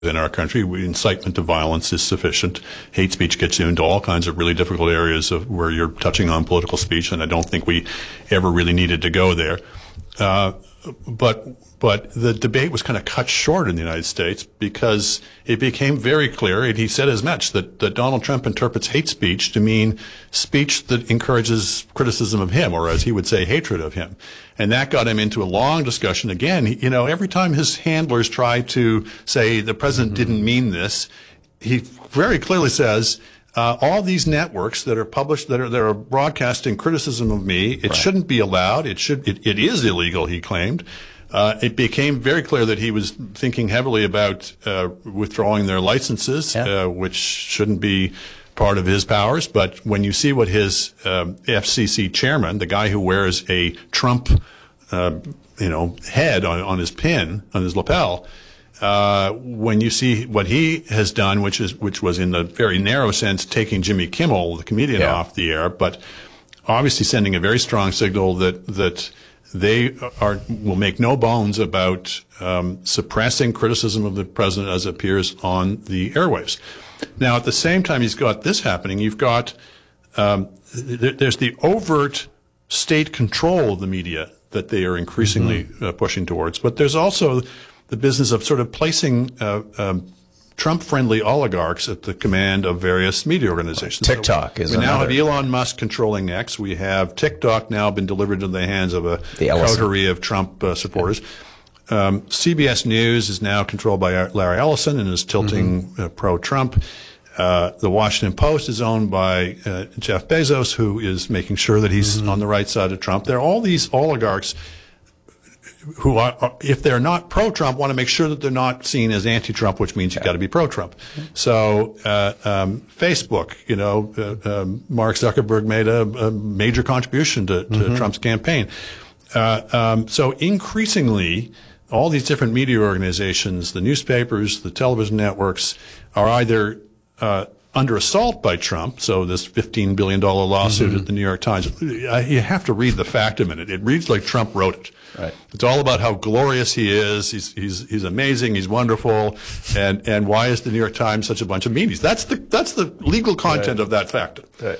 in our country. Incitement to violence is sufficient. Hate speech gets you into all kinds of really difficult areas of where you're touching on political speech, and I don't think we ever really needed to go there. But the debate was kind of cut short in the United States because it became very clear, and he said as much, that Donald Trump interprets hate speech to mean speech that encourages criticism of him, or as he would say, hatred of him. And that got him into a long discussion. Again, every time his handlers try to say the president didn't mean this, he very clearly says, all these networks that are published, that are broadcasting criticism of me, it shouldn't be allowed. It is illegal, he claimed. It became very clear that he was thinking heavily about withdrawing their licenses, which shouldn't be part of his powers. But when you see what his FCC chairman, the guy who wears a Trump, head on his pin, on his lapel, when you see what he has done, which was in the very narrow sense taking Jimmy Kimmel, the comedian, off the air, but obviously sending a very strong signal that they will make no bones about suppressing criticism of the president as it appears on the airwaves. Now, at the same time he's got this happening, you've got there's the overt state control of the media that they are increasingly pushing towards, but there's also the business of sort of placing Trump-friendly oligarchs at the command of various media organizations. TikTok is another. We now have Elon Musk controlling X. We have TikTok now been delivered into the hands of a coterie of Trump supporters. CBS News is now controlled by Larry Ellison and is tilting pro-Trump. The Washington Post is owned by Jeff Bezos, who is making sure that he's on the right side of Trump. There are all these oligarchs who are, if they're not pro-Trump, want to make sure that they're not seen as anti-Trump, which means you've got to be pro-Trump. So, Facebook, Mark Zuckerberg made a major contribution to Trump's campaign. So increasingly, all these different media organizations, the newspapers, the television networks, are either under assault by Trump. So this $15 billion lawsuit at the New York Times, you have to read the fact a minute. It reads like Trump wrote it. Right. It's all about how glorious he is. He's amazing. He's wonderful. And why is the New York Times such a bunch of meanies? That's the legal content of that factor. Right.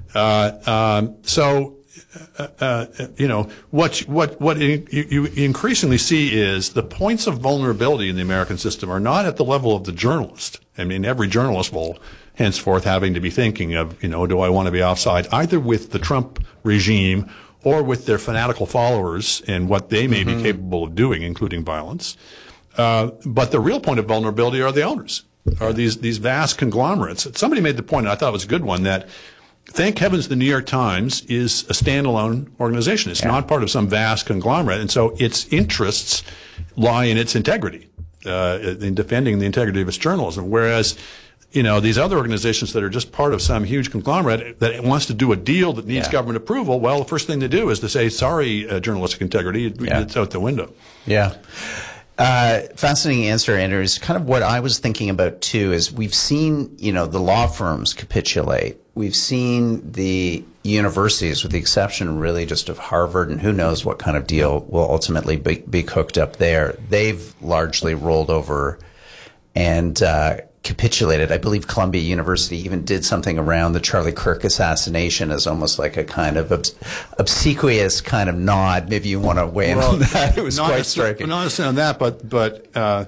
What you increasingly see is the points of vulnerability in the American system are not at the level of the journalist. I mean, every journalist will henceforth having to be thinking of, do I want to be offside either with the Trump regime or with their fanatical followers and what they may be capable of doing, including violence. But the real point of vulnerability are the owners, are these vast conglomerates. Somebody made the point, and I thought it was a good one, that thank heavens the New York Times is a standalone organization. It's not part of some vast conglomerate, and so its interests lie in its integrity, in defending the integrity of its journalism, whereas these other organizations that are just part of some huge conglomerate that wants to do a deal that needs government approval, well, the first thing they do is to say, sorry, journalistic integrity, it's out the window. Yeah. Fascinating answer, Andrew. Is kind of what I was thinking about, too, is we've seen, the law firms capitulate. We've seen the universities, with the exception really just of Harvard, and who knows what kind of deal will ultimately be cooked up there. They've largely rolled over and capitulated. I believe Columbia University even did something around the Charlie Kirk assassination as almost like a kind of obsequious kind of nod. Maybe you want to weigh in on that. It was quite striking. Not necessarily on that, but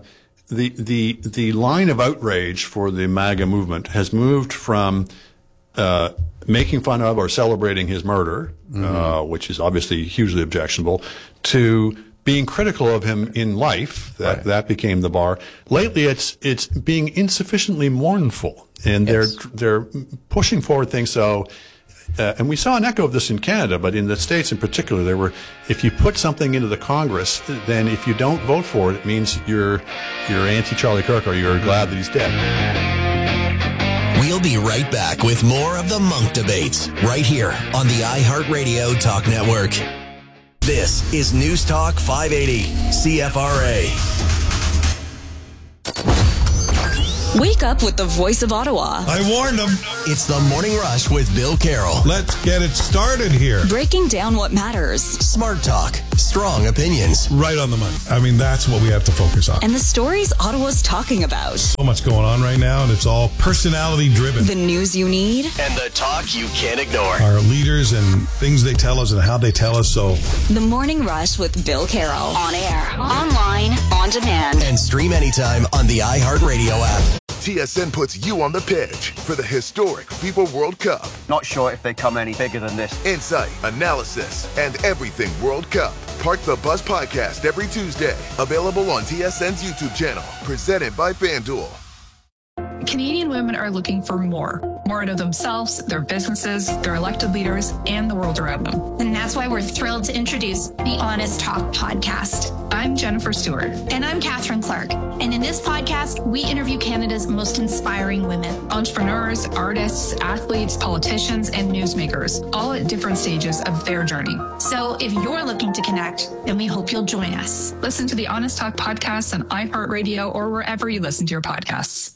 the line of outrage for the MAGA movement has moved from making fun of or celebrating his murder, which is obviously hugely objectionable, to being critical of him in life. That became the bar. Lately, it's being insufficiently mournful, and they're pushing forward things. So, and we saw an echo of this in Canada, but in the States in particular, if you put something into the Congress, then if you don't vote for it, it means you're anti-Charlie Kirk or you're glad that he's dead. We'll be right back with more of the Munk Debates right here on the iHeartRadio Talk Network. This is News Talk 580, CFRA. Wake up with the voice of Ottawa. I warned them. It's the Morning Rush with Bill Carroll. Let's get it started here. Breaking down what matters. Smart Talk, strong opinions. Right on the money. I mean, that's what we have to focus on. And the stories Ottawa's talking about. So much going on right now, and it's all personality driven. The news you need. And the talk you can't ignore. Our leaders and things they tell us and how they tell us so. The Morning Rush with Bill Carroll. On air, online, on demand. And stream anytime on the iHeartRadio app. TSN puts you on the pitch for the historic FIFA World Cup. Not sure if they come any bigger than this. Insight, analysis, and everything World Cup. Park the Buzz podcast every Tuesday. Available on TSN's YouTube channel. Presented by FanDuel. Canadian women are looking for more out of themselves, their businesses, their elected leaders, and the world around them. And that's why we're thrilled to introduce the Honest Talk podcast. I'm Jennifer Stewart. And I'm Catherine Clark. And in this podcast, we interview Canada's most inspiring women. Entrepreneurs, artists, athletes, politicians, and newsmakers, all at different stages of their journey. So if you're looking to connect, then we hope you'll join us. Listen to the Honest Talk podcast on iHeartRadio or wherever you listen to your podcasts.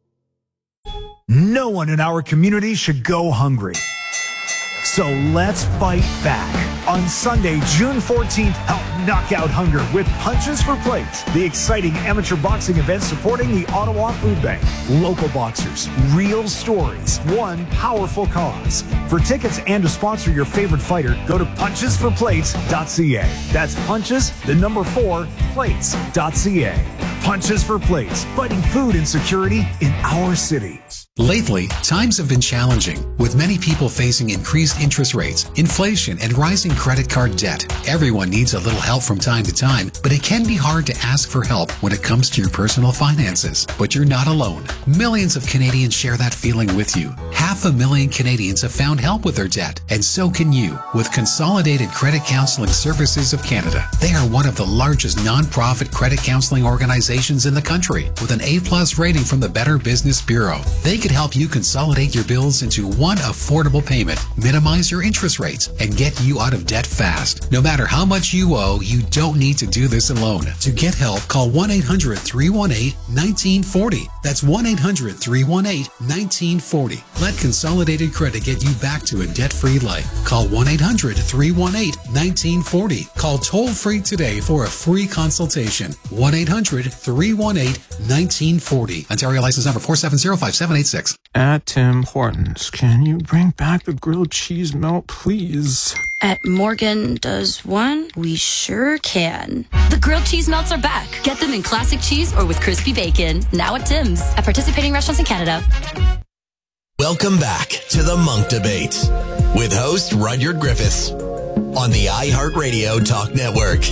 No one in our community should go hungry. So let's fight back. On Sunday, June 14th, help knock out hunger with Punches for Plates, the exciting amateur boxing event supporting the Ottawa Food Bank. Local boxers, real stories, one powerful cause. For tickets and to sponsor your favorite fighter, go to punchesforplates.ca. That's punches, the number 4, plates.ca. Punches for Plates, fighting food insecurity in our city. Lately, times have been challenging, with many people facing increased interest rates, inflation, and rising credit card debt. Everyone needs a little help from time to time, but it can be hard to ask for help when it comes to your personal finances. But you're not alone. Millions of Canadians share that feeling with you. 500,000 Canadians have found help with their debt, and so can you, with Consolidated Credit Counseling Services of Canada. They are one of the largest non-profit credit counseling organizations in the country, with an A+ rating from the Better Business Bureau. They could help you consolidate your bills into one affordable payment, minimize your interest rates, and get you out of debt fast. No matter how much you owe, you don't need to do this alone. To get help, call 1-800-318-1940. That's 1-800-318-1940. Let Consolidated Credit get you back to a debt-free life. Call 1-800-318-1940. Call toll-free today for a free consultation. 1-800-318-1940. Ontario license number 4705786. At Tim Hortons, can you bring back the grilled cheese melt, please? At Morgan Does One, we sure can. The grilled cheese melts are back. Get them in classic cheese or with crispy bacon. Now at Tim's. At participating restaurants in Canada. Welcome back to the Monk Debate with host Rudyard Griffiths on the iHeartRadio Talk Network.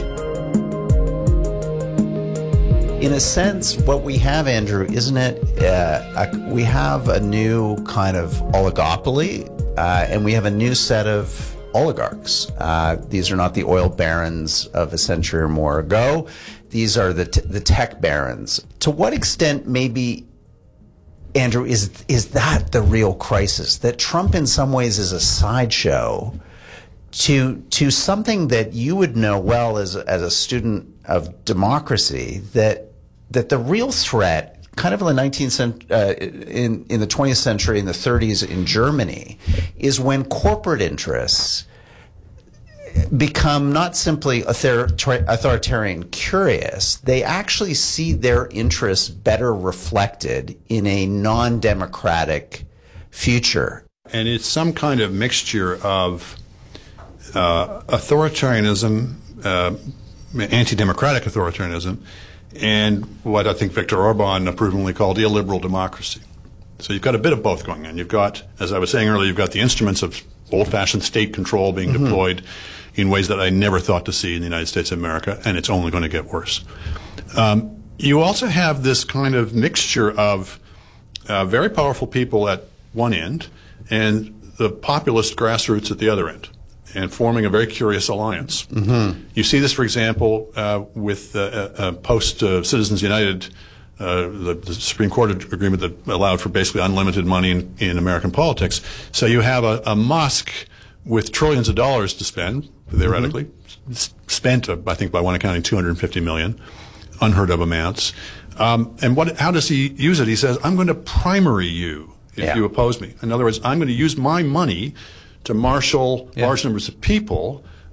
In a sense, what we have, Andrew, isn't it? We have a new kind of oligopoly, and we have a new set of oligarchs. These are not the oil barons of a century or more ago. These are the tech barons. To what extent, maybe, Andrew, is that the real crisis? That Trump, in some ways, is a sideshow to something that you would know well as a student of democracy, that the real threat, kind of in the 19th in the 20th century, in the 30s in Germany, is when corporate interests become not simply authoritarian curious, they actually see their interests better reflected in a non-democratic future. And it's some kind of mixture of authoritarianism, anti-democratic authoritarianism, and what I think Viktor Orban approvingly called illiberal democracy. So you've got a bit of both going on. You've got, as I was saying earlier, you've got the instruments of old-fashioned state control being deployed in ways that I never thought to see in the United States of America, and it's only going to get worse. You also have this kind of mixture of very powerful people at one end and the populist grassroots at the other end, and forming a very curious alliance. You see this, for example, with post-Citizens United, the Supreme Court agreement that allowed for basically unlimited money in American politics. So you have a Musk with trillions of dollars to spend, theoretically, spent, I think, by one accounting, $250 million, unheard of amounts. And how does he use it? He says, I'm going to primary you if you oppose me. In other words, I'm going to use my money to marshal large numbers of people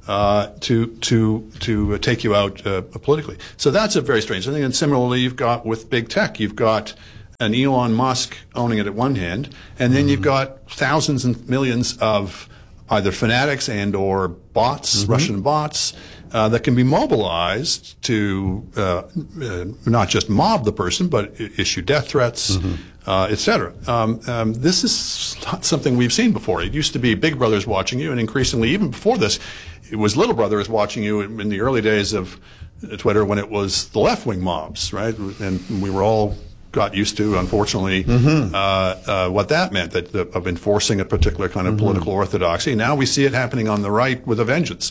to take you out politically. So that's a very strange thing. And similarly, you've got with big tech, you've got an Elon Musk owning it at one hand, and then you've got thousands and millions of either fanatics and or bots, Russian bots, that can be mobilized to not just mob the person, but issue death threats, et cetera. This is not something we've seen before. It used to be Big Brother's watching you, and increasingly, even before this, it was Little Brother is watching you in the early days of Twitter when it was the left-wing mobs, right? And we were all got used to, unfortunately, what that meant, of enforcing a particular kind of political orthodoxy. Now we see it happening on the right with a vengeance,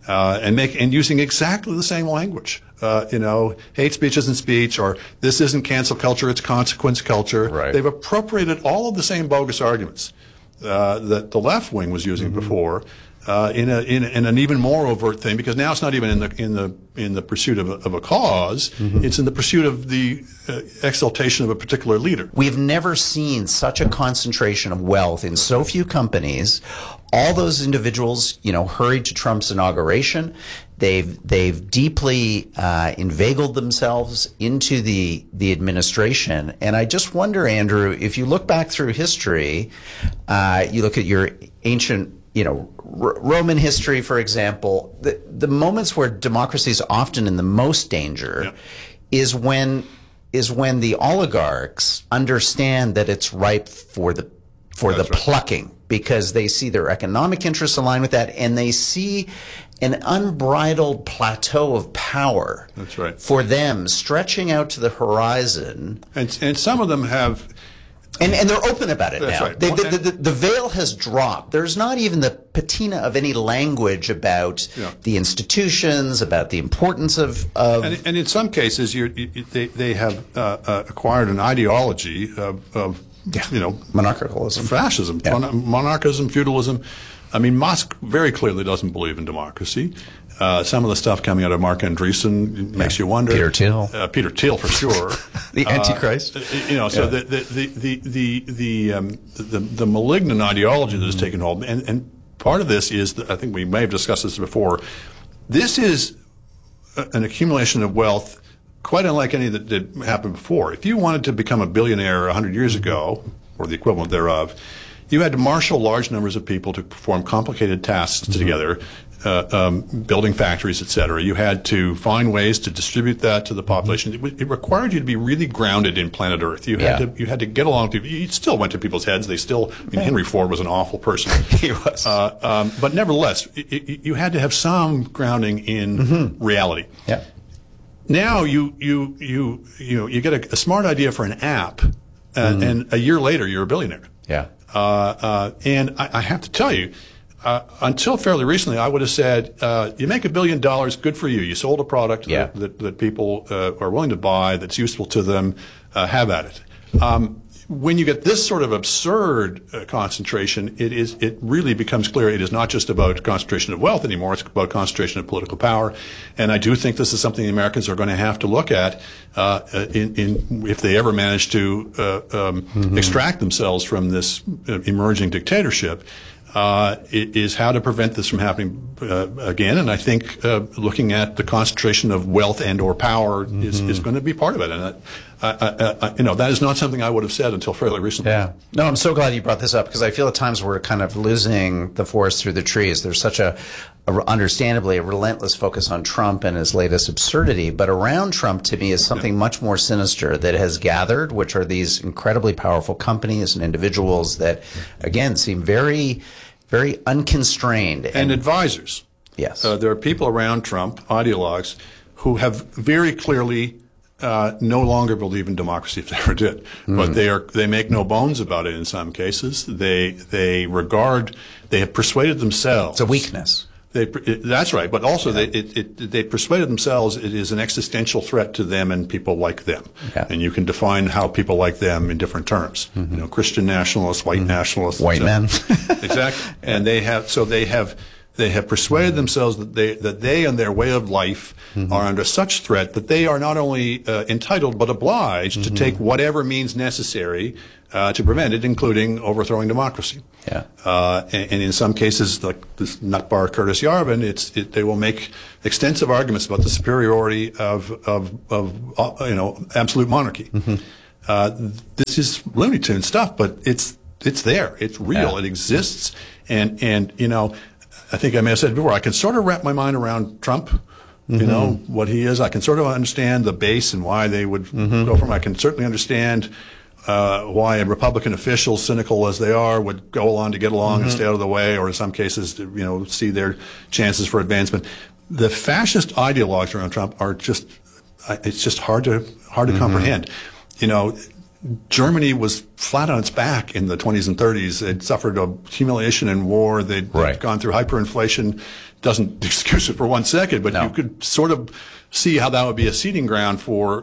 and using exactly the same language. Hate speech isn't speech, or this isn't cancel culture, it's consequence culture. Right. They've appropriated all of the same bogus arguments that the left wing was using before. In an even more overt thing, because now it's not even in the pursuit of a cause; it's in the pursuit of the exaltation of a particular leader. We've never seen such a concentration of wealth in so few companies. All those individuals, hurried to Trump's inauguration. They've deeply inveigled themselves into the administration, and I just wonder, Andrew, if you look back through history, you look at your ancient, Roman history, for example, the moments where democracy is often in the most danger is when the oligarchs understand that it's ripe for the plucking, because they see their economic interests align with that, and they see an unbridled plateau of power. That's right. For them, stretching out to the horizon. And some of them have. And they're open about it That's now. right. The veil has dropped. There's not even the patina of any language about the institutions, about the importance of. And in some cases, they have acquired an ideology of monarchicalism, fascism, monarchism, feudalism. I mean, Musk very clearly doesn't believe in democracy. Some of the stuff coming out of Mark Andreessen makes you wonder. Peter Thiel. Peter Thiel, for sure. The Antichrist. So the malignant ideology that has taken hold, and part of this is, I think we may have discussed this before, this is an accumulation of wealth quite unlike any that did happen before. If you wanted to become a billionaire 100 years ago, or the equivalent thereof, you had to marshal large numbers of people to perform complicated tasks together, building factories, et cetera. You had to find ways to distribute that to the population. It required you to be really grounded in planet Earth. You had to get along with people. You still went to people's heads. They still. Henry Ford was an awful person. He was. But nevertheless, you had to have some grounding in reality. Yeah. Now you get a smart idea for an app, and a year later you're a billionaire. Yeah. And I have to tell you, until fairly recently, I would have said, you make $1 billion, good for you. You sold a product that people are willing to buy, that's useful to them, have at it. When you get this sort of absurd concentration, it really becomes clear it is not just about concentration of wealth anymore, it's about concentration of political power. And I do think this is something the Americans are going to have to look at if they ever manage to extract themselves from this emerging dictatorship. Is how to prevent this from happening again, and I think looking at the concentration of wealth and or power is going to be part of it. And that is not something I would have said until fairly recently. Yeah. No, I'm so glad you brought this up, because I feel at times we're kind of losing the forest through the trees. There's such understandably a relentless focus on Trump and his latest absurdity, but around Trump, to me, is something much more sinister that has gathered, which are these incredibly powerful companies and individuals that, again, seem very, very unconstrained. And advisors. Yes. There are people around Trump, ideologues, who have very clearly no longer believe in democracy, if they ever did. But they make no bones about it in some cases. They have persuaded themselves. It's a weakness. That's right, but also they persuaded themselves it is an existential threat to them and people like them. Yeah. And you can define how people like them in different terms. Christian nationalists, white nationalists, white men. Exactly. And they have They have persuaded themselves that they and their way of life are under such threat that they are not only entitled but obliged to take whatever means necessary to prevent it, including overthrowing democracy. Yeah. And in some cases, like this nutbar Curtis Yarvin, they will make extensive arguments about the superiority of absolute monarchy. This is Looney Tune stuff, but it's there. It's real. It exists. And I think I may have said before, I can sort of wrap my mind around Trump, what he is. I can sort of understand the base and why they would go from. I can certainly understand why a Republican official, cynical as they are, would go along to get along and stay out of the way, or in some cases, see their chances for advancement. The fascist ideologues around Trump are it's just hard to comprehend. Germany was flat on its back in the 20s and 30s. They'd suffered a humiliation in war. They'd gone through hyperinflation. Doesn't excuse it for 1 second, but you could sort of see how that would be a seeding ground for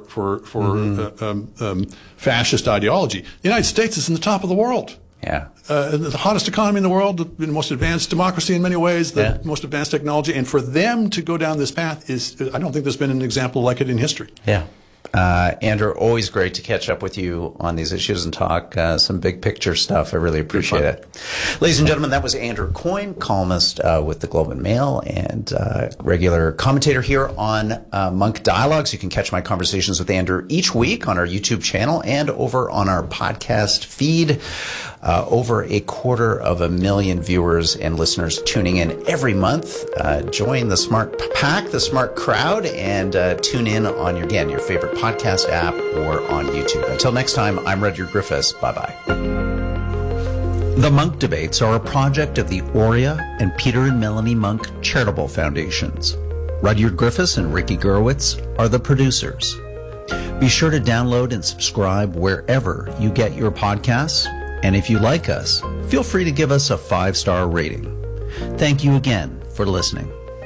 fascist ideology. The United States is in the top of the world. Yeah. The hottest economy in the world, the most advanced democracy in many ways, the most advanced technology. And for them to go down this path I don't think there's been an example like it in history. Yeah. Andrew, always great to catch up with you on these issues and talk some big picture stuff. I really appreciate it. Ladies and gentlemen, that was Andrew Coyne, columnist with the Globe and Mail and regular commentator here on Monk Dialogues. You can catch my conversations with Andrew each week on our YouTube channel and over on our podcast feed. Over 250,000 viewers and listeners tuning in every month. Join the smart pack, the smart crowd, and tune in on your favorite podcast app or on YouTube. Until next time, I'm Rudyard Griffiths. Bye-bye. The Monk Debates are a project of the Aurea and Peter and Melanie Monk Charitable Foundations. Rudyard Griffiths and Ricky Gurwitz are the producers. Be sure to download and subscribe wherever you get your podcasts. And if you like us, feel free to give us a 5-star rating. Thank you again for listening.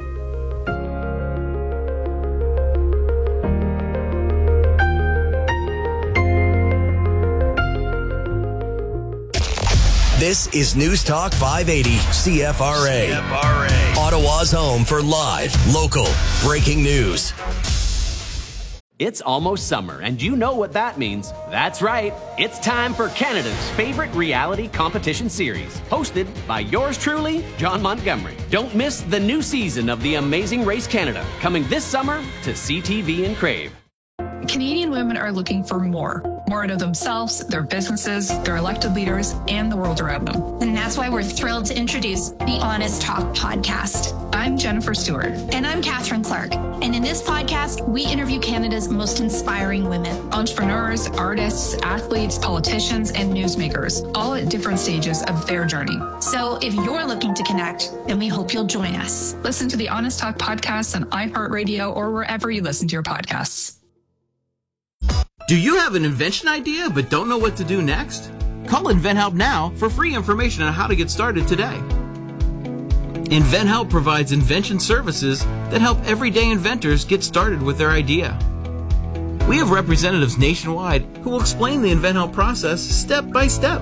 This is News Talk 580 CFRA. Ottawa's home for live, local, breaking news. It's almost summer, and you know what that means. That's right. It's time for Canada's favorite reality competition series, hosted by yours truly, John Montgomery. Don't miss the new season of The Amazing Race Canada, coming this summer to CTV and Crave. Canadian women are looking for more out of themselves, their businesses, their elected leaders, and the world around them. And that's why we're thrilled to introduce the Honest Talk podcast. I'm Jennifer Stewart. And I'm Catherine Clark. And in this podcast, we interview Canada's most inspiring women. Entrepreneurs, artists, athletes, politicians, and newsmakers, all at different stages of their journey. So if you're looking to connect, then we hope you'll join us. Listen to the Honest Talk podcast on iHeartRadio or wherever you listen to your podcasts. Do you have an invention idea but don't know what to do next? Call InventHelp now for free information on how to get started today. InventHelp provides invention services that help everyday inventors get started with their idea. We have representatives nationwide who will explain the InventHelp process step by step.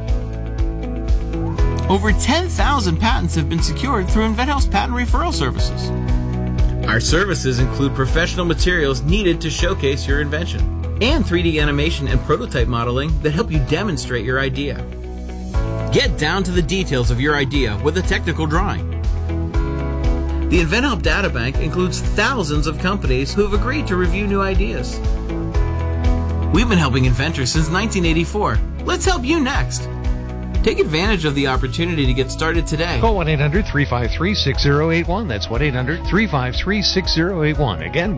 Over 10,000 patents have been secured through InventHelp's patent referral services. Our services include professional materials needed to showcase your invention, and 3D animation and prototype modeling that help you demonstrate your idea. Get down to the details of your idea with a technical drawing. The InventHelp Databank includes thousands of companies who have agreed to review new ideas. We've been helping inventors since 1984. Let's help you next. Take advantage of the opportunity to get started today. Call 1-800-353-6081. That's 1-800-353-6081. Again,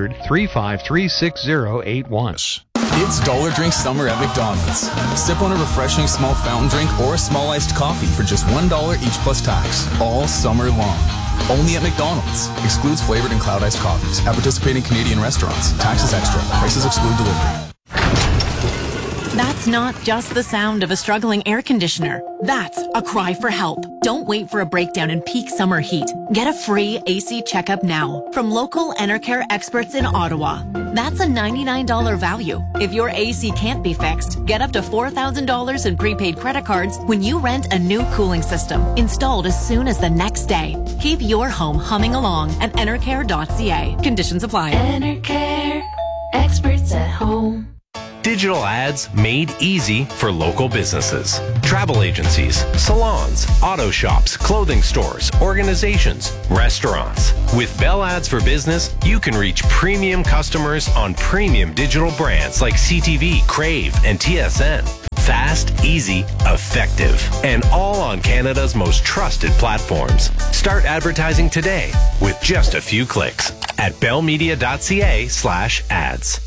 1-800-353-6081. It's Dollar Drink Summer at McDonald's. Sip on a refreshing small fountain drink or a small iced coffee for just $1 each plus tax, all summer long. Only at McDonald's. Excludes flavored and cloud iced coffees at participating Canadian restaurants. Taxes extra. Prices exclude delivery. That's not just the sound of a struggling air conditioner. That's a cry for help. Don't wait for a breakdown in peak summer heat. Get a free AC checkup now from local Enercare experts in Ottawa. That's a $99 value. If your AC can't be fixed, get up to $4,000 in prepaid credit cards when you rent a new cooling system installed as soon as the next day. Keep your home humming along at enercare.ca. Conditions apply. Enercare, experts at home. Digital ads made easy for local businesses. Travel agencies, salons, auto shops, clothing stores, organizations, restaurants. With Bell Ads for Business, you can reach premium customers on premium digital brands like CTV, Crave, and TSN. Fast, easy, effective, and all on Canada's most trusted platforms. Start advertising today with just a few clicks at bellmedia.ca/ads.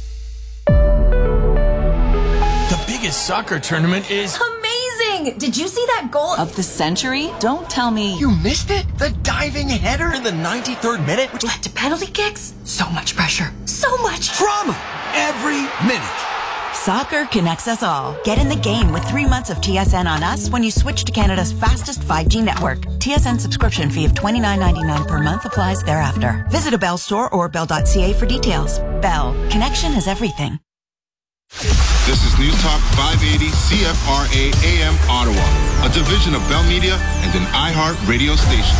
The biggest soccer tournament is amazing! Did you see that goal of the century? Don't tell me you missed it. The diving header in the 93rd minute, which led to penalty kicks. So much pressure, so much drama every minute. Soccer connects us all. Get in the game with 3 months of TSN on us when you switch to Canada's fastest 5G network. TSN subscription fee of $29.99 per month applies thereafter. Visit a Bell store or bell.ca for details. Bell. Connection is everything. This is News Talk 580 CFRA AM Ottawa, a division of Bell Media and an iHeart radio station.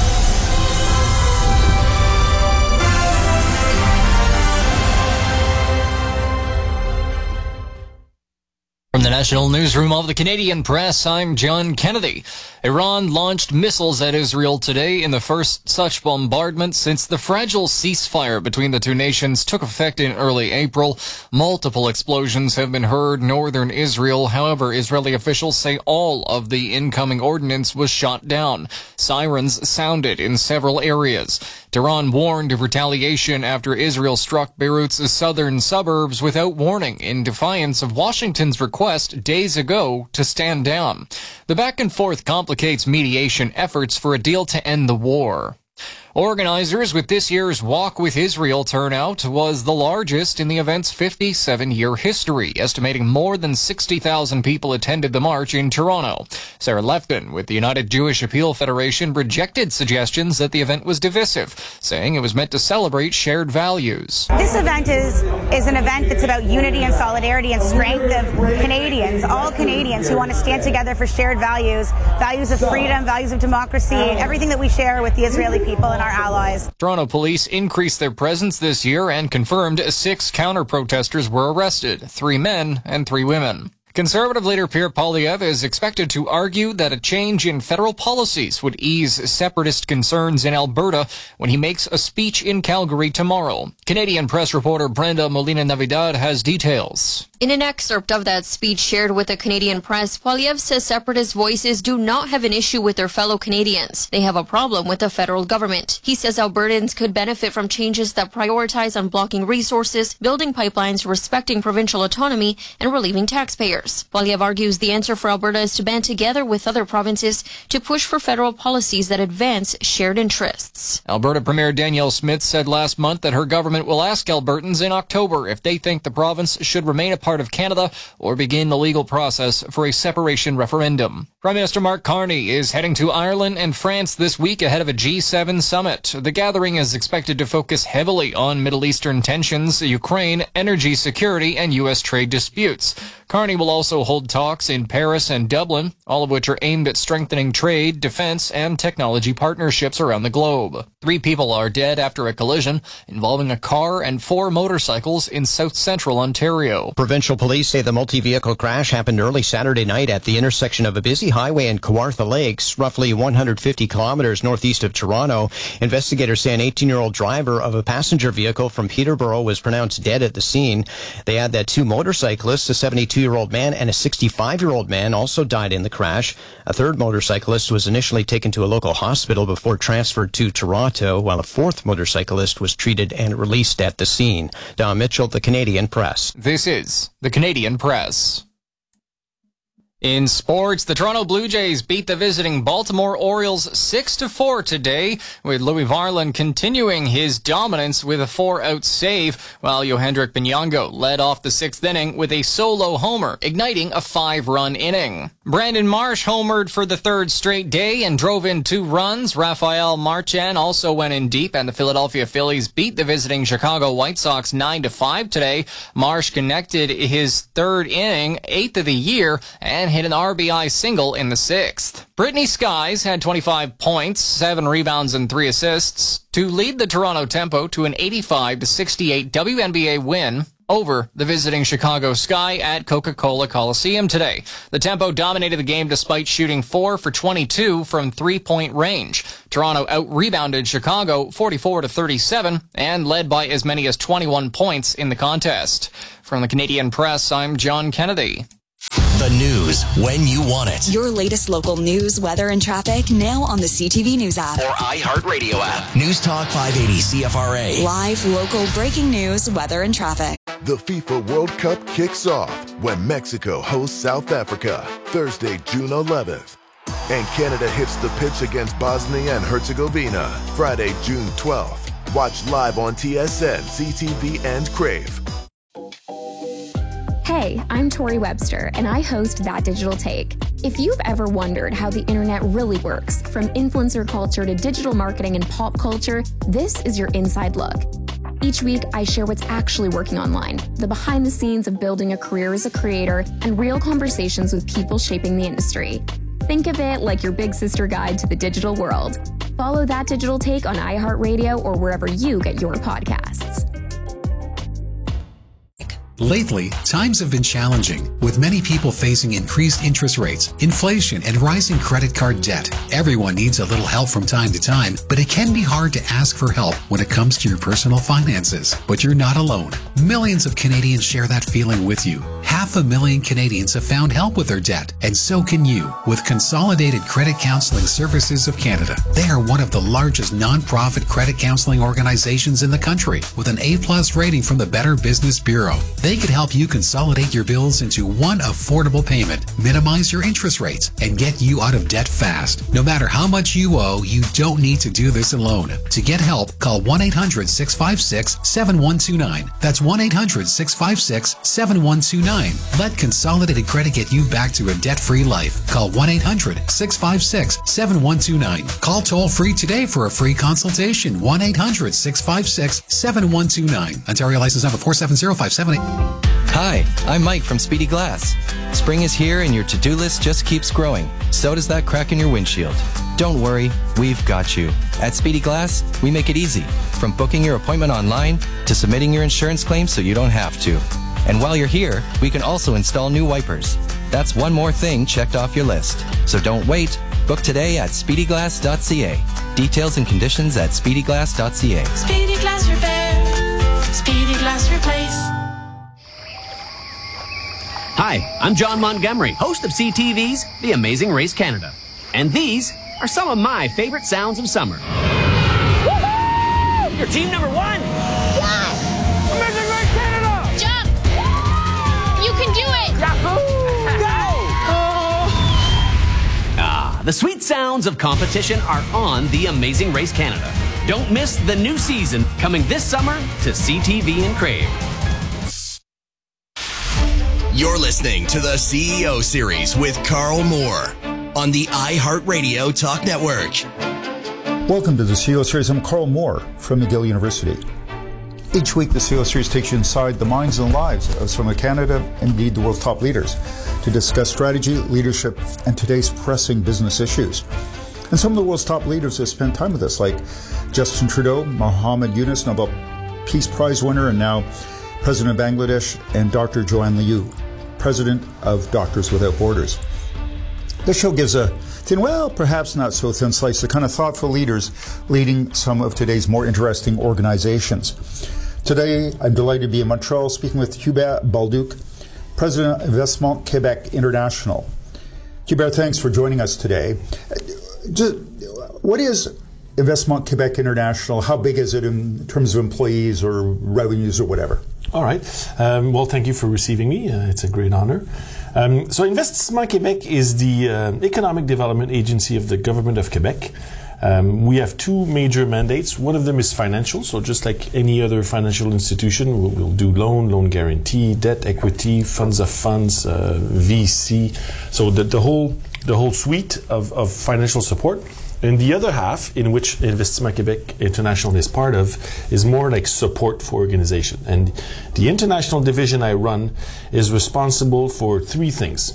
From the National Newsroom of the Canadian Press, I'm John Kennedy. Iran launched missiles at Israel today in the first such bombardment since the fragile ceasefire between the two nations took effect in early April. Multiple explosions have been heard northern Israel. However, Israeli officials say all of the incoming ordnance was shot down. Sirens sounded in several areas. Tehran warned of retaliation after Israel struck Beirut's southern suburbs without warning in defiance of Washington's request days ago to stand down. The back and forth complicates mediation efforts for a deal to end the war. Organizers with this year's Walk with Israel turnout was the largest in the event's 57-year history, estimating more than 60,000 people attended the march in Toronto. Sarah Lefton with the United Jewish Appeal Federation rejected suggestions that the event was divisive, saying it was meant to celebrate shared values. This event is an event that's about unity and solidarity and strength of Canadians, all Canadians who want to stand together for shared values, values of freedom, values of democracy, everything that we share with the Israeli people and our allies. Toronto police increased their presence this year and confirmed 6 counter-protesters were arrested, 3 men and 3 women. Conservative leader Pierre Poilievre is expected to argue that a change in federal policies would ease separatist concerns in Alberta when he makes a speech in Calgary tomorrow. Canadian press reporter Brenda Molina-Navidad has details. In an excerpt of that speech shared with the Canadian press, Poilievre says separatist voices do not have an issue with their fellow Canadians. They have a problem with the federal government. He says Albertans could benefit from changes that prioritize unblocking resources, building pipelines, respecting provincial autonomy, and relieving taxpayers. Poilievre argues the answer for Alberta is to band together with other provinces to push for federal policies that advance shared interests. Alberta Premier Danielle Smith said last month that her government will ask Albertans in October if they think the province should remain a part of Canada or begin the legal process for a separation referendum. Prime Minister Mark Carney is heading to Ireland and France this week ahead of a G7 summit. The gathering is expected to focus heavily on Middle Eastern tensions, Ukraine, energy security, and U.S. trade disputes. Carney will also hold talks in Paris and Dublin, all of which are aimed at strengthening trade, defense, and technology partnerships around the globe. 3 people are dead after a collision involving a car and 4 motorcycles in south-central Ontario. Provincial police say the multi-vehicle crash happened early Saturday night at the intersection of a busy highway and Kawartha Lakes, roughly 150 kilometers northeast of Toronto. Investigators say an 18-year-old driver of a passenger vehicle from Peterborough was pronounced dead at the scene. They add that 2 motorcyclists, a 72-year-old man and a 65-year-old man, also died in the crash. A third motorcyclist was initially taken to a local hospital before transferred to Toronto, while a 4th motorcyclist was treated and released at the scene. Don Mitchell, The Canadian Press. This is The Canadian Press. In sports, the Toronto Blue Jays beat the visiting Baltimore Orioles 6-4 today, with Louis Varland continuing his dominance with a 4-out save, while Yohendrick Binyongo led off the 6th inning with a solo homer, igniting a 5-run inning. Brandon Marsh homered for the 3rd straight day and drove in 2 runs. Rafael Marchand also went in deep, and the Philadelphia Phillies beat the visiting Chicago White Sox 9-5 today. Marsh connected his 3rd inning, 8th of the year, and hit an RBI single in the 6th. Brittany Skies had 25 points, 7 rebounds, and 3 assists to lead the Toronto Tempo to an 85-68 WNBA win over the visiting Chicago Sky at Coca-Cola Coliseum today. The Tempo dominated the game despite shooting 4 for 22 from 3-point range. Toronto out-rebounded Chicago 44-37 and led by as many as 21 points in the contest. From the Canadian Press, I'm John Kennedy. The news when you want it. Your latest local news, weather, and traffic now on the CTV News app. Or iHeartRadio app. News Talk 580 CFRA. Live, local, breaking news, weather, and traffic. The FIFA World Cup kicks off when Mexico hosts South Africa, Thursday, June 11th. And Canada hits the pitch against Bosnia and Herzegovina, Friday, June 12th. Watch live on TSN, CTV, and Crave. Hey, I'm Tori Webster, and I host That Digital Take. If you've ever wondered how the internet really works, from influencer culture to digital marketing and pop culture, this is your inside look. Each week, I share what's actually working online, the behind the scenes of building a career as a creator, and real conversations with people shaping the industry. Think of it like your big sister guide to the digital world. Follow That Digital Take on iHeartRadio or wherever you get your podcasts. Lately, times have been challenging, with many people facing increased interest rates, inflation, and rising credit card debt. Everyone needs a little help from time to time, but it can be hard to ask for help when it comes to your personal finances. But you're not alone. Millions of Canadians share that feeling with you. 500,000 Canadians have found help with their debt, and so can you with Consolidated Credit Counseling Services of Canada. They are one of the largest non-profit credit counseling organizations in the country, with an A+ rating from the Better Business Bureau. They could help you consolidate your bills into one affordable payment, minimize your interest rates, and get you out of debt fast. No matter how much you owe, you don't need to do this alone. To get help, call 1-800-656-7129. That's 1-800-656-7129. Let Consolidated Credit get you back to a debt-free life. Call 1-800-656-7129. Call toll-free today for a free consultation. 1-800-656-7129. Ontario license number 470578. Hi, I'm Mike from Speedy Glass. Spring is here and your to-do list just keeps growing. So does that crack in your windshield. Don't worry, we've got you. At Speedy Glass, we make it easy. From booking your appointment online to submitting your insurance claim so you don't have to. And while you're here, we can also install new wipers. That's one more thing checked off your list. So don't wait. Book today at speedyglass.ca. Details and conditions at speedyglass.ca. Speedy Glass Repair. Speedy Glass Replace. Hi, I'm John Montgomery, host of CTV's The Amazing Race Canada. And these are some of my favorite sounds of summer. Woohoo! Your team number 1! Yes! Amazing Race Canada! Jump! You can do it! Yahoo! Go! The sweet sounds of competition are on The Amazing Race Canada. Don't miss the new season coming this summer to CTV and Crave. You're listening to the CEO Series with Carl Moore on the iHeartRadio Talk Network. Welcome to the CEO Series. I'm Carl Moore from McGill University. Each week, the CEO Series takes you inside the minds and lives of some of Canada and indeed the world's top leaders to discuss strategy, leadership, and today's pressing business issues. And some of the world's top leaders have spent time with us, like Justin Trudeau, Mohammed Yunus, Nobel Peace Prize winner, and now President of Bangladesh, and Dr. Joanne Liu, President of Doctors Without Borders. This show gives a thin, well, perhaps not so thin slice, the kind of thoughtful leaders leading some of today's more interesting organizations. Today, I'm delighted to be in Montreal speaking with Hubert Balduc, President of Investissement Québec International. Hubert, thanks for joining us today. What is Investissement Québec International? How big is it in terms of employees or revenues or whatever? All right. Well, thank you for receiving me. It's a great honor. So Investissement Québec is the economic development agency of the government of Quebec. We have two major mandates. One of them is financial, so just like any other financial institution, we'll do loan guarantee, debt, equity, funds of funds, VC. So the whole suite of financial support. And the other half, in which Investissement Québec International is part of, is more like support for organization. And the international division I run is responsible for three things.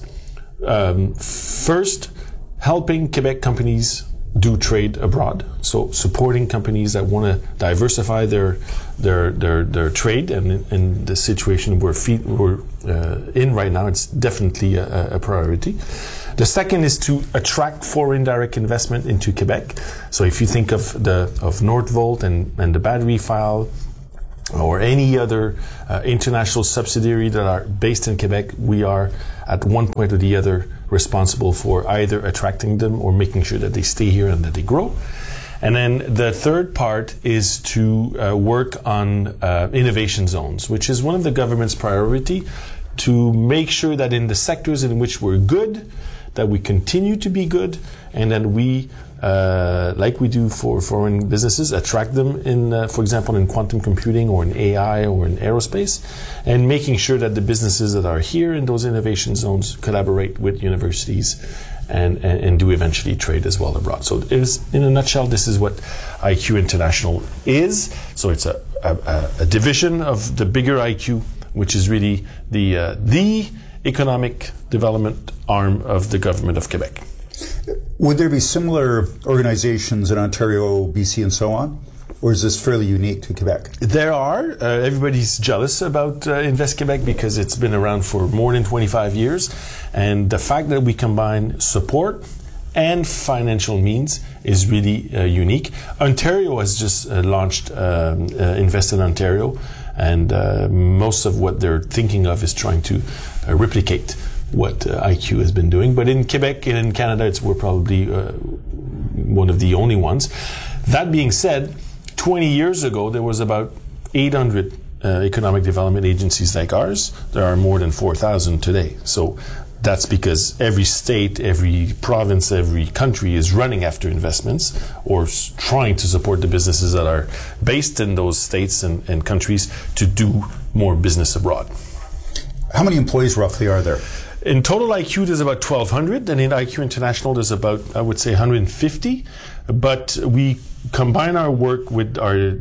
First, helping Quebec companies do trade abroad, so supporting companies that want to diversify their trade, and in the situation we're in right now, it's definitely a priority. The second is to attract foreign direct investment into Quebec. So if you think of Northvolt and the battery file, or any other international subsidiary that are based in Quebec, we are at one point or the other responsible for either attracting them or making sure that they stay here and that they grow. And then the third part is to work on innovation zones, which is one of the government's priority, to make sure that in the sectors in which we're good, that we continue to be good, and that we, like we do for foreign businesses, attract them in, for example, in quantum computing or in AI or in aerospace, and making sure that the businesses that are here in those innovation zones collaborate with universities and do eventually trade as well abroad. So in a nutshell, this is what IQ International is. So it's a division of the bigger IQ, which is really the economic development arm of the government of Quebec. Would there be similar organizations in Ontario, BC, and so on? Or is this fairly unique to Quebec? There are. Everybody's jealous about Invest Quebec because it's been around for more than 25 years. And the fact that we combine support and financial means is really unique. Ontario has just launched Invest in Ontario, and most of what they're thinking of is trying to replicate what IQ has been doing. But in Quebec and in Canada, we're probably one of the only ones. That being said, 20 years ago, there was about 800 economic development agencies like ours. There are more than 4,000 today. So that's because every state, every province, every country is running after investments or trying to support the businesses that are based in those states and countries to do more business abroad. How many employees roughly are there? In total IQ, there's about 1,200, and in IQ International, there's about, I would say, 150. But we combine our work with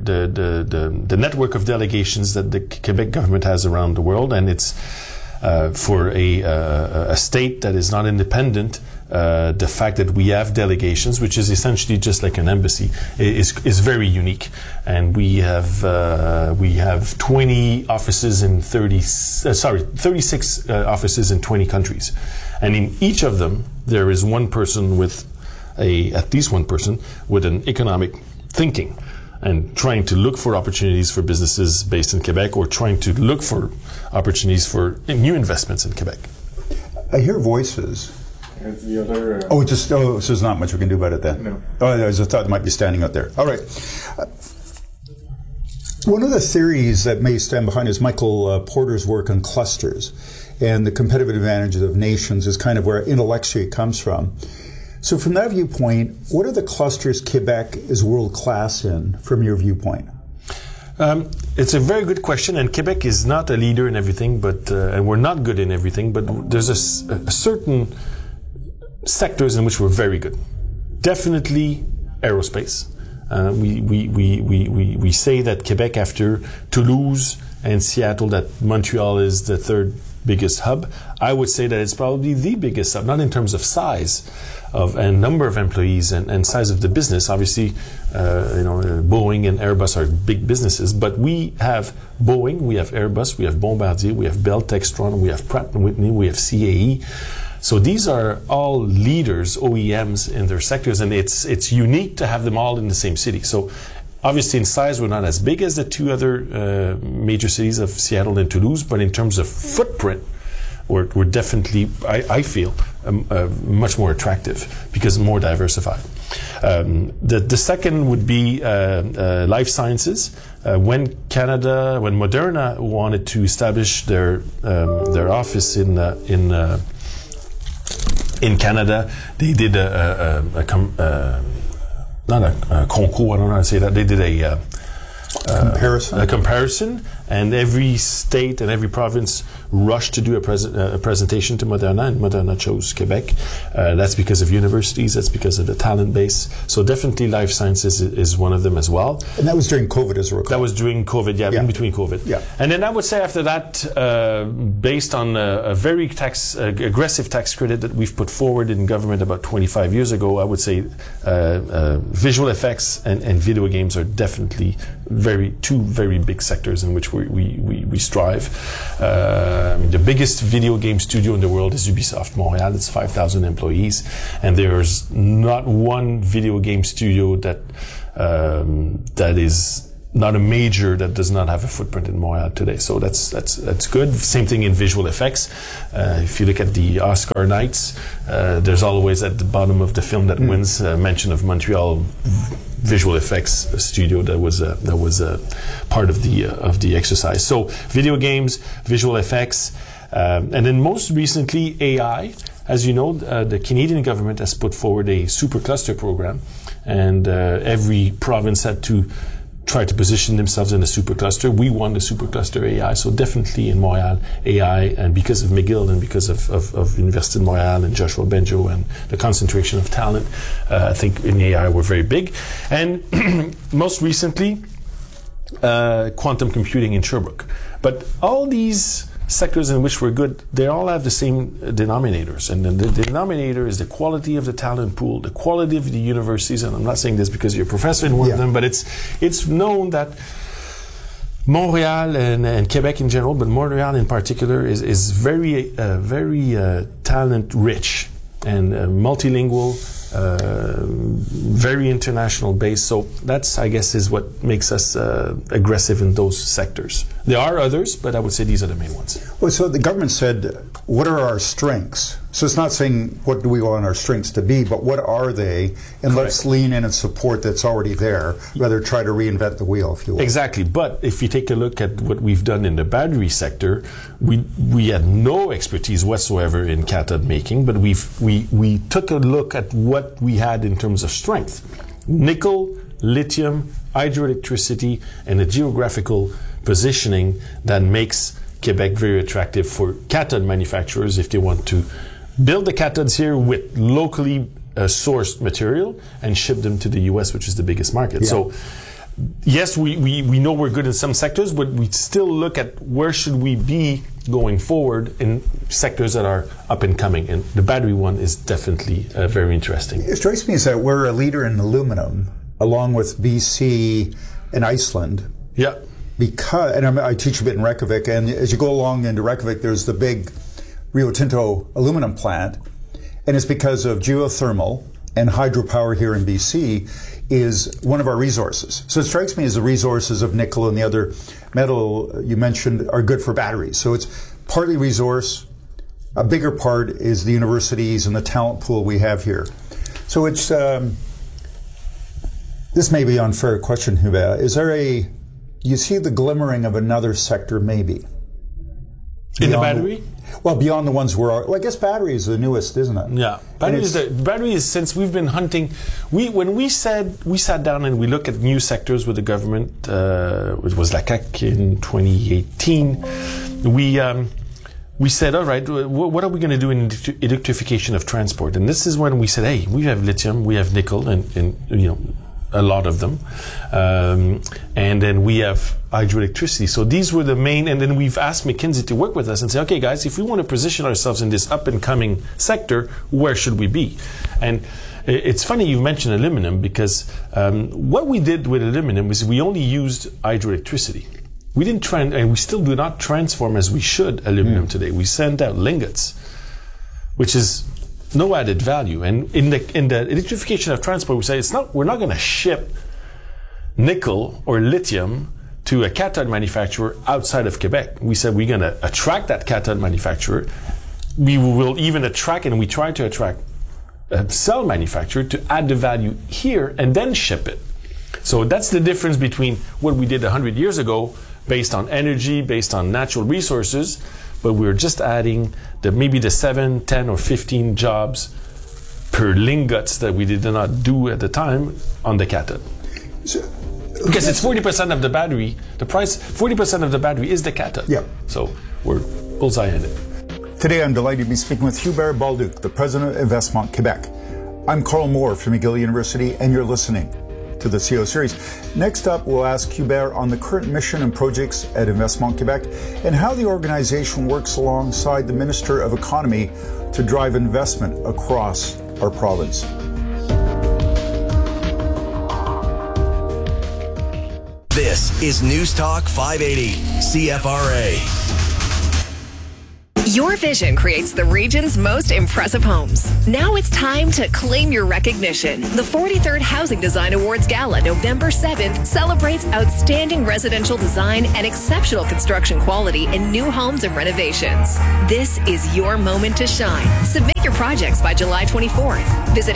the network of delegations that the Quebec government has around the world, and it's for a state that is not independent. The fact that we have delegations, which is essentially just like an embassy, is very unique. And we have 20 offices in 36 offices in 20 countries, and in each of them there is one person with at least one person with an economic thinking and trying to look for opportunities for businesses based in Quebec, or trying to look for opportunities for new investments in Quebec. I hear voices. It's the other... so there's not much we can do about it then? No. Oh, I just thought it might be standing out there. All right. One of the theories that may stand behind is Michael Porter's work on clusters, and the competitive advantages of nations is kind of where intellectually it comes from. So from that viewpoint, what are the clusters Quebec is world-class in, from your viewpoint? It's a very good question, and Quebec is not a leader in everything, but and we're not good in everything, but there's a certain sectors in which we're very good. Definitely aerospace. We say that Quebec, after Toulouse and Seattle, that Montreal is the third biggest hub. I would say that it's probably the biggest hub, not in terms of size and number of employees and size of the business. Obviously, Boeing and Airbus are big businesses, but we have Boeing, we have Airbus, we have Bombardier, we have Bell Textron, we have Pratt & Whitney, we have CAE. So these are all leaders, OEMs in their sectors, and it's unique to have them all in the same city. So obviously in size, we're not as big as the two other major cities of Seattle and Toulouse, but in terms of footprint, we're definitely, I feel, much more attractive because more diversified. The second would be life sciences. When Moderna wanted to establish their office in In Canada, they did not a concours, I don't know how to say that. They did a comparison, and every state and every province rushed to do a presentation to Moderna, and Moderna chose Quebec. That's because of universities, that's because of the talent base. So definitely life sciences is one of them as well. And that was during COVID, as I recall. That was during COVID, in between COVID. Yeah. And then I would say after that, based on a very aggressive tax credit that we've put forward in government about 25 years ago, I would say visual effects and video games are definitely two very big sectors in which we strive. The biggest video game studio in the world is Ubisoft Montreal. It's 5,000 employees, and there's not one video game studio that is not a major that does not have a footprint in Montreal today. So that's good. Same thing in visual effects. If you look at the Oscar nights, there's always at the bottom of the film that wins mention of Montreal visual effects studio that was part of the exercise. So video games, visual effects, and then most recently AI. As you know, the Canadian government has put forward a supercluster program, and every province had to try to position themselves in a supercluster. We won the supercluster AI, so definitely in Montreal, AI, and because of McGill and because of Université de Montréal and Joshua Benjo and the concentration of talent, I think in AI we're very big. And most recently, quantum computing in Sherbrooke. But all these sectors in which we're good, they all have the same denominators, and the denominator is the quality of the talent pool, the quality of the universities. And I'm not saying this because you're a professor in one of them, but it's known that Montreal and Quebec in general, but Montreal in particular, is very talent rich and multilingual, very international based. So that's, I guess, is what makes us aggressive in those sectors. There are others, but I would say these are the main ones. Well, so the government said, what are our strengths? So it's not saying what do we want our strengths to be, but what are they? And let's lean in and support that's already there, rather try to reinvent the wheel, if you will. Exactly. But if you take a look at what we've done in the battery sector, we had no expertise whatsoever in cathode making, but we took a look at what we had in terms of strength. Nickel, lithium, hydroelectricity, and a geographical positioning that makes Quebec very attractive for cathode manufacturers if they want to build the cathodes here with locally sourced material and ship them to the US, which is the biggest market. Yeah. So yes, we know we're good in some sectors, but we still look at where should we be going forward in sectors that are up and coming, and the battery one is definitely very interesting. It strikes me as that we're a leader in aluminum, along with BC and Iceland. Yeah. And I teach a bit in Reykjavik, and as you go along into Reykjavik, there's the big Rio Tinto aluminum plant, and it's because of geothermal and hydropower here in BC is one of our resources. So it strikes me as the resources of nickel and the other metal you mentioned are good for batteries. So it's partly resource, a bigger part is the universities and the talent pool we have here. So it's, this may be an unfair question, Hubert. Is there you see the glimmering of another sector maybe? In the battery? Well, beyond the ones I guess battery is the newest, isn't it? Yeah, battery is since we've been hunting. When we sat down and we looked at new sectors with the government. It was la CAQ in 2018. We said, all right, what are we going to do in electrification of transport? And this is when we said, hey, we have lithium, we have nickel, and a lot of them. And then we have hydroelectricity. So these were the main, and then we've asked McKinsey to work with us and say, okay, guys, if we want to position ourselves in this up and coming sector, where should we be? And it's funny you mentioned aluminum, because what we did with aluminum was we only used hydroelectricity. We didn't and we still do not transform as we should aluminum today. We send out lingots, which is no added value. And in the electrification of transport, we say we're not going to ship nickel or lithium to a cathode manufacturer outside of Quebec. We said we're going to attract that cathode manufacturer. We will even attract, and we try to attract a cell manufacturer to add the value here and then ship it. So that's the difference between what we did 100 years ago, based on energy, based on natural resources, but we're just adding maybe the 7, 10, or 15 jobs per lingots that we did not do at the time on the cathode. Because it's 40% of the battery, the price, 40% of the battery is the cathode. Yeah. So we're bullseye in it. Today I'm delighted to be speaking with Hubert Balduc, the president of Investment Quebec. I'm Carl Moore from McGill University, and you're listening to the CEO series. Next up, we'll ask Hubert on the current mission and projects at Investment Quebec and how the organization works alongside the Minister of Economy to drive investment across our province. This is News Talk 580, CFRA. Your vision creates the region's most impressive homes. Now it's time to claim your recognition. The 43rd Housing Design Awards Gala, November 7th, celebrates outstanding residential design and exceptional construction quality in new homes and renovations. This is your moment to shine. Submit your projects by July 24th. Visit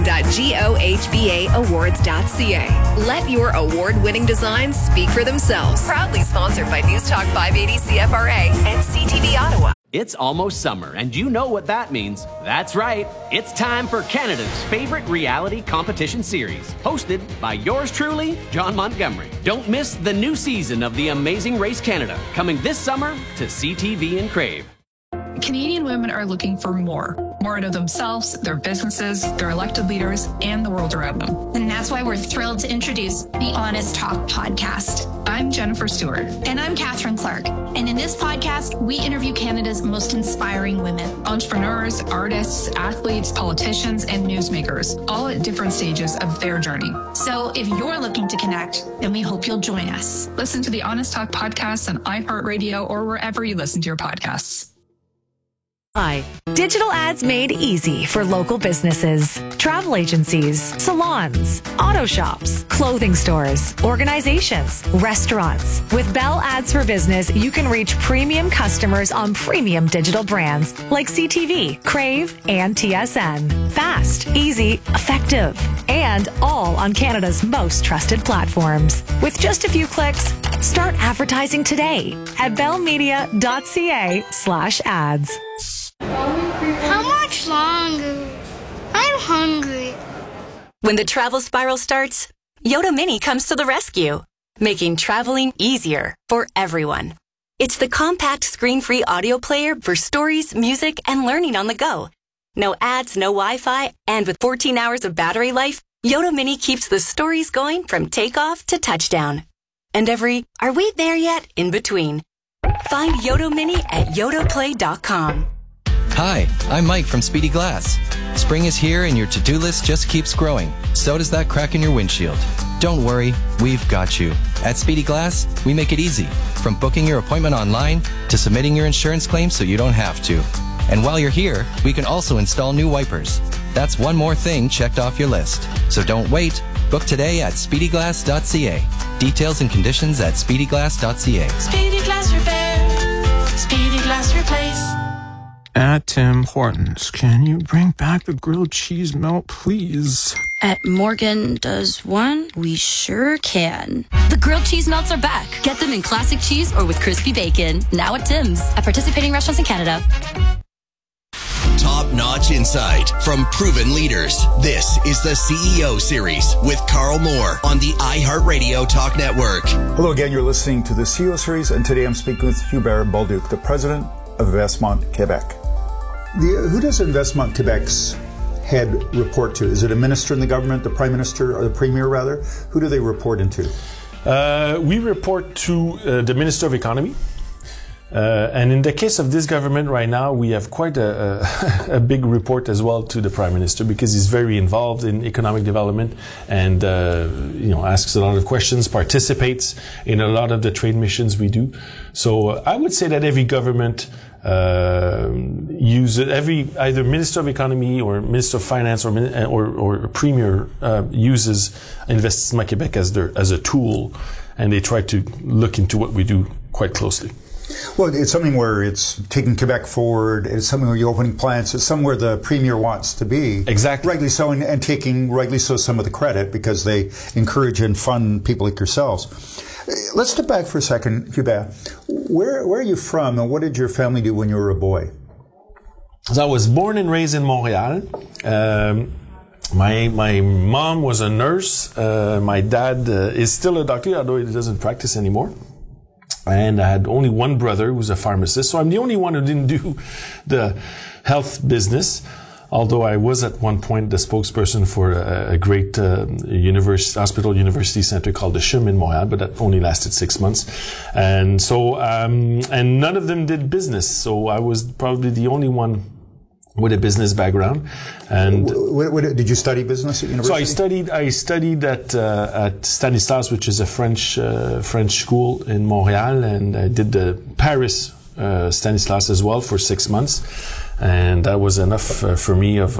housing.gohbaawards.ca. Let your award-winning designs speak for themselves. Proudly sponsored by News Talk 580 CFRA and CTV Ottawa. It's almost summer, and you know what that means. That's right. It's time for Canada's favorite reality competition series, hosted by yours truly, John Montgomery. Don't miss the new season of The Amazing Race Canada, coming this summer to CTV and Crave. Canadian women are looking for more out of themselves, their businesses, their elected leaders, and the world around them. And that's why we're thrilled to introduce the Honest Talk podcast. I'm Jennifer Stewart. And I'm Catherine Clark. And in this podcast, we interview Canada's most inspiring women. Entrepreneurs, artists, athletes, politicians, and newsmakers, all at different stages of their journey. So if you're looking to connect, then we hope you'll join us. Listen to the Honest Talk podcast on iHeartRadio or wherever you listen to your podcasts. Hi. Digital ads made easy for local businesses, travel agencies, salons, auto shops, clothing stores, organizations, restaurants. With Bell Ads for Business, you can reach premium customers on premium digital brands like CTV, Crave, and TSN. Fast, easy, effective, and all on Canada's most trusted platforms. With just a few clicks, start advertising today at bellmedia.ca/ads. How much longer? I'm hungry. When the travel spiral starts, Yoda Mini comes to the rescue, making traveling easier for everyone. It's the compact screen-free audio player for stories, music, and learning on the go. No ads, no Wi-Fi, and with 14 hours of battery life, Yoda Mini keeps the stories going from takeoff to touchdown. And every "are we there yet?" in between. Find Yoda Mini at yodaplay.com. Hi, I'm Mike from Speedy Glass. Spring is here and your to-do list just keeps growing. So does that crack in your windshield. Don't worry, we've got you. At Speedy Glass, we make it easy. From booking your appointment online to submitting your insurance claim so you don't have to. And while you're here, we can also install new wipers. That's one more thing checked off your list. So don't wait. Book today at speedyglass.ca. Details and conditions at speedyglass.ca. Speedy Glass Repair. Speedy Glass Replace. At Tim Hortons, can you bring back the grilled cheese melt, please? At Morgan Does One, we sure can. The grilled cheese melts are back. Get them in classic cheese or with crispy bacon. Now at Tim's. At participating restaurants in Canada. Top-notch insight from proven leaders. This is the CEO series with Carl Moore on the iHeartRadio Talk Network. Hello again, you're listening to the CEO series, and today I'm speaking with Hubert Balduc, the president of Investment Quebec. Who does Investment Quebec's head report to? Is it a minister in the government, the prime minister, or the premier rather? Who do they report into? We report to the Minister of Economy. And in the case of this government right now, we have quite a big report as well to the Prime Minister, because he's very involved in economic development and asks a lot of questions, participates in a lot of the trade missions we do. So I would say that every government either Minister of Economy or Minister of Finance or Premier uses Investissement Québec as a tool, and they try to look into what we do quite closely. Well, it's something where it's taking Quebec forward. It's something where you're opening plants. It's somewhere the Premier wants to be. Exactly. Rightly so, and taking, rightly so, some of the credit because they encourage and fund people like yourselves. Let's step back for a second, Hubert. Where are you from, and what did your family do when you were a boy? So I was born and raised in Montreal. My mom was a nurse. My dad is still a doctor, although he doesn't practice anymore. And I had only one brother who was a pharmacist. So I'm the only one who didn't do the health business. Although I was at one point the spokesperson for a great university center called the CHUM in Montreal, but that only lasted 6 months. And so, and none of them did business. So I was probably the only one with a business background. And did you study business at university? So I studied at Stanislas, which is a French school in Montreal, and I did the Paris Stanislas as well for 6 months. And that was enough for me of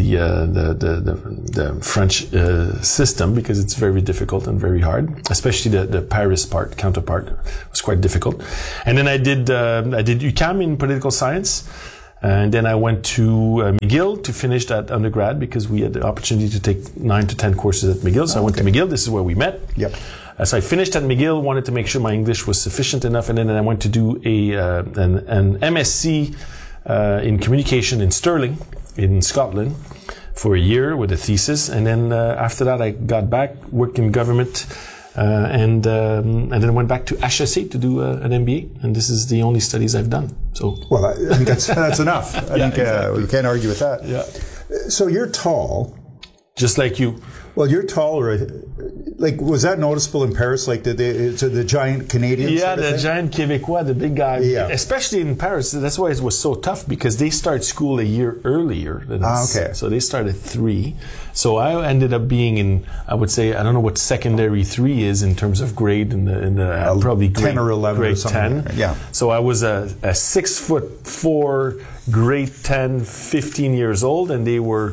the French system, because it's very difficult and very hard, especially the Paris counterpart was quite difficult. And then I did UQAM in political science. And then I went to McGill to finish that undergrad, because we had the opportunity to take 9 to 10 courses at McGill. So I went to McGill. This is where we met. Yep. So I finished at McGill, wanted to make sure my English was sufficient enough. And then I went to do an MSc in communication in Stirling in Scotland for a year with a thesis. And then after that, I got back, worked in government, and then went back to HEC to do an MBA. And this is the only studies I've done. So, well, I think that's enough. I think exactly. We can't argue with that. Yeah. So you're tall, just like you. Well, you're taller. Like, was that noticeable in Paris? Like the giant Canadians? Yeah, the giant Québécois, the big guy. Yeah. Especially in Paris. That's why it was so tough, because they start school a year earlier than us. Okay. So they start at 3. So I ended up being in, I would say, I don't know what secondary 3 is in terms of grade in the probably 10 or 11 grade or something. 10. Yeah. So I was a 6'4", grade 10, 15 years old, and they were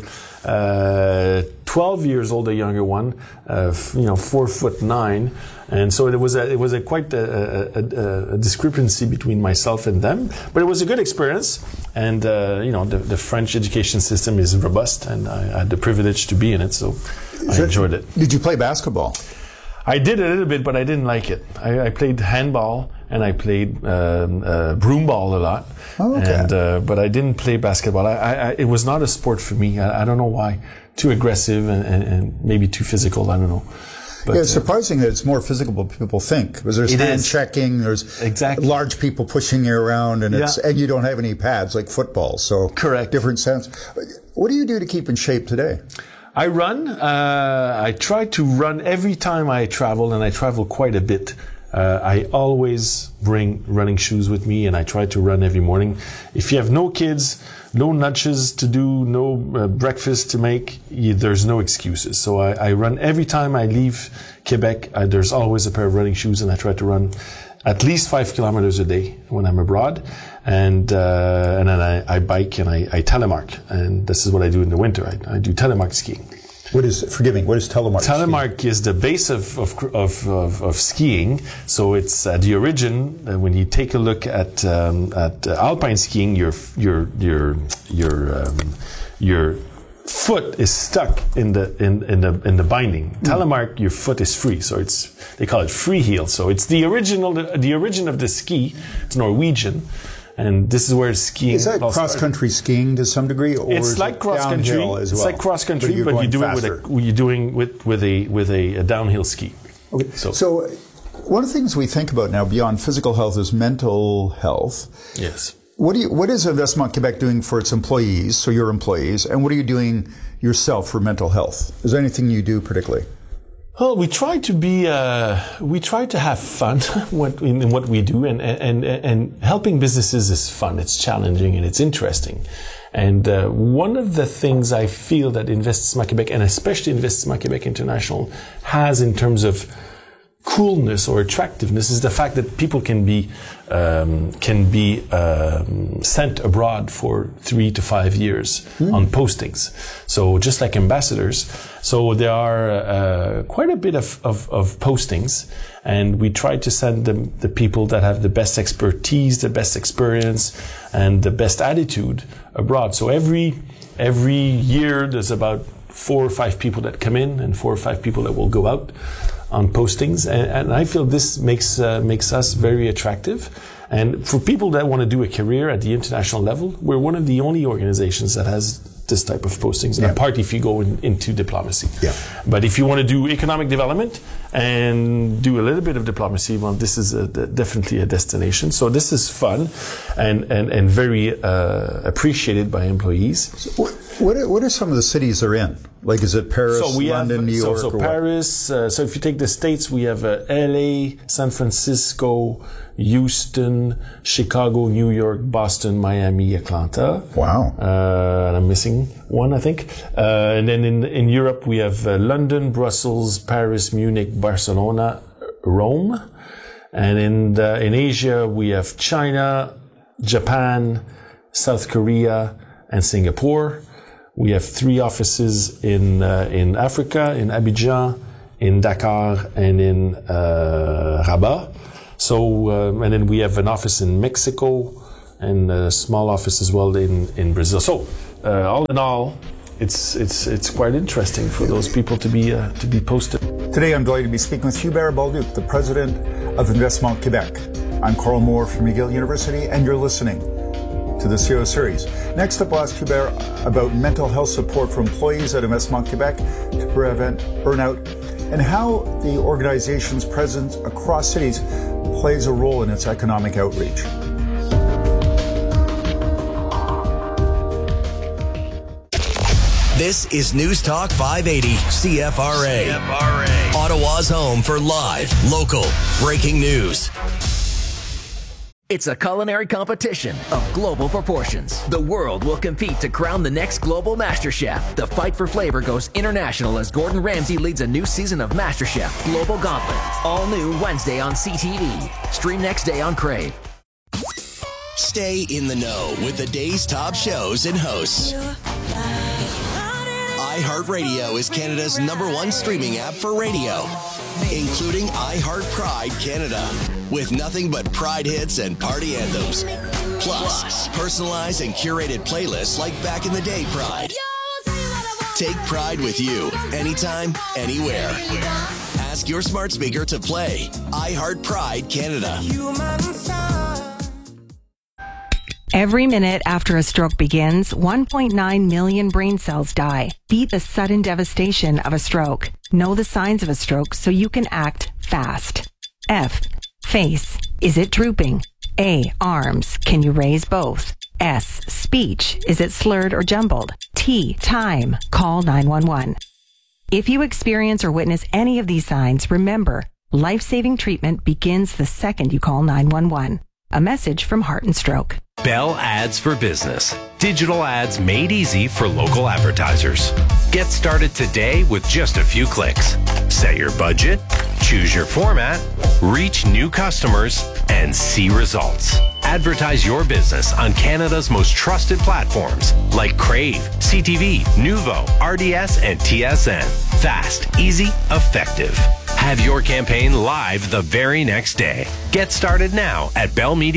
12 years old, a younger one, 4'9", and so it was quite a discrepancy between myself and them. But it was a good experience, and the French education system is robust, and I had the privilege to be in it, so I enjoyed it. Did you play basketball? I did a little bit, but I didn't like it. I played handball and I played broomball a lot. Oh, okay. And, but I didn't play basketball. It was not a sport for me. I don't know why. Too aggressive and maybe too physical. I don't know. But, it's surprising that it's more physical than people think. Because there's hand checking, there's large people pushing you around, and and you don't have any pads like football. So correct. Different sense. What do you do to keep in shape today? I run. I try to run every time I travel, and I travel quite a bit. I always bring running shoes with me, and I try to run every morning. If you have no kids, no lunches to do, no breakfast to make, there's no excuses. So I run every time I leave Quebec. There's always a pair of running shoes, and I try to run at least 5 kilometers a day when I'm abroad. And then I bike and I telemark. And this is what I do in the winter. I do telemark skiing. What is telemark? Telemark is the base of skiing. So it's the origin. When you take a look at alpine skiing, your foot is stuck in the binding. Telemark, your foot is free. So they call it free heel. So it's the origin of the ski. It's Norwegian. And this is where skiing. Is that cross-country skiing to some degree, or it's like cross-country as well? It's like cross-country, but you do it with a downhill ski. Okay. So one of the things we think about now beyond physical health is mental health. Yes. What is Investissement Québec doing for its employees, so your employees, and what are you doing yourself for mental health? Is there anything you do particularly? Well, we try to have fun in what we do, and helping businesses is fun. It's challenging and it's interesting. And one of the things I feel that Investissement Québec, and especially Investissement Québec International, has in terms of coolness or attractiveness is the fact that people can be sent abroad for 3 to 5 years on postings. So just like ambassadors. So there are quite a bit of postings, and we try to send the people that have the best expertise, the best experience, and the best attitude abroad. So every year there's about 4 or 5 people that come in and 4 or 5 people that will go out on postings, and I feel this makes us very attractive. And for people that want to do a career at the international level, we're one of the only organizations that has this type of postings, apart if you go into diplomacy. But if you want to do economic development and do a little bit of diplomacy, well, this is definitely a destination. So this is fun and very appreciated by employees. So what are some of the cities they're in? Like, is it Paris, London, New York? So Paris, so if you take the States, we have LA, San Francisco, Houston, Chicago, New York, Boston, Miami, Atlanta. Wow. And I'm missing one, I think. And then in Europe, we have London, Brussels, Paris, Munich, Barcelona, Rome. And in Asia, we have China, Japan, South Korea, and Singapore. We have 3 offices in Africa, in Abidjan, in Dakar, and in Rabat. So, and then we have an office in Mexico and a small office as well in Brazil. So, all in all, it's quite interesting for those people to be posted. Today, I'm delighted to be speaking with Hubert Balduc, the president of Investissement Québec. I'm Carl Moore from McGill University, and you're listening to the CEO series. Next up, we'll ask Hubert about mental health support for employees at Investissement Québec to prevent burnout, and how the organization's presence across cities plays a role in its economic outreach. This is News Talk 580 CFRA. Ottawa's home for live, local, breaking news. It's a culinary competition of global proportions. The world will compete to crown the next global MasterChef. The fight for flavor goes international as Gordon Ramsay leads a new season of MasterChef Global Gauntlet. All new Wednesday on CTV. Stream next day on Crave. Stay in the know with the day's top shows and hosts. iHeartRadio is Canada's #1 streaming app for radio, including iHeart Pride Canada, with nothing but Pride hits and party anthems. Plus, personalized and curated playlists like Back in the Day Pride. Take Pride with you, anytime, anywhere. Ask your smart speaker to play iHeart Pride Canada. Every minute after a stroke begins, 1.9 million brain cells die. Beat the sudden devastation of a stroke. Know the signs of a stroke so you can act fast. F. Face. Is it drooping? A. Arms. Can you raise both? S. Speech. Is it slurred or jumbled? T. Time. Call 911. If you experience or witness any of these signs, remember, life-saving treatment begins the second you call 911. A message from Heart and Stroke. Bell Ads for Business. Digital ads made easy for local advertisers. Get started today with just a few clicks. Set your budget, choose your format, reach new customers, and see results. Advertise your business on Canada's most trusted platforms like Crave, CTV, Nuvo, RDS, and TSN. Fast, easy, effective. Have your campaign live the very next day. Get started now at